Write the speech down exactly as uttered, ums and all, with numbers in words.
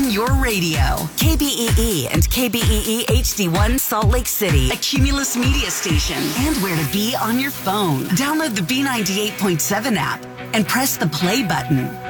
on your radio. K B E E and K B E E H D one Salt Lake City, a Cumulus media station, and where to be on your phone. Download the B ninety-eight point seven app and press the play button.